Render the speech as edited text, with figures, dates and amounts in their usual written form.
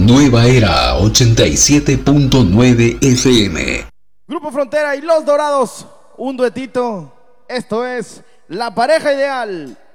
Nueva Era 87.9 FM. Grupo Frontera y Los Dorados, un duetito. Esto es La Pareja Ideal.